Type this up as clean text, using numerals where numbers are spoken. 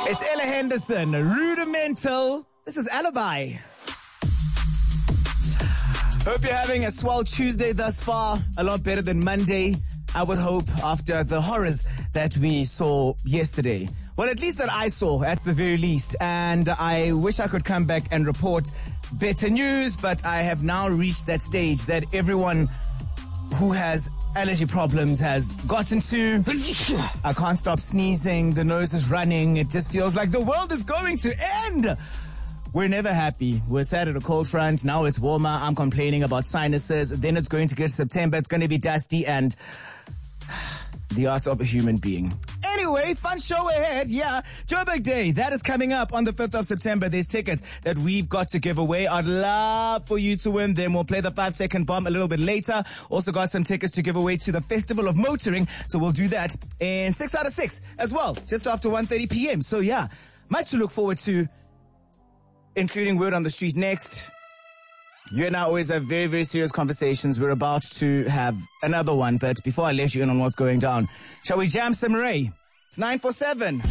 It's Ella Henderson, Rudimental. This is Alibi. Hope you're having a swell Tuesday thus far. A lot better than Monday, I would hope, after the horrors that we saw yesterday. Well, at least that I saw, at the very least. And I wish I could come back and report better news, but I have now reached that stage that everyone who has allergy problems has gotten to. I can't stop sneezing. The nose is running. It just feels like the world is going to end. We're never happy. We're sad at a cold front. Now it's warmer. I'm complaining about sinuses. Then it's going to get September. It's going to be dusty and the art of a human being. Anyway, fun show ahead. Yeah, Joburg Day. That is coming up on the 5th of September. There's tickets that we've got to give away. I'd love for you to win them. We'll play the 5-second bomb a little bit later. Also got some tickets to give away to the Festival of Motoring. So we'll do that in 6 out of 6 as well, just after 1:30 p.m. So yeah, much to look forward to, including Word on the Street next. You and I always have very, very serious conversations. We're about to have another one, but before I let you in on what's going down, shall we jam some Ray? It's 947.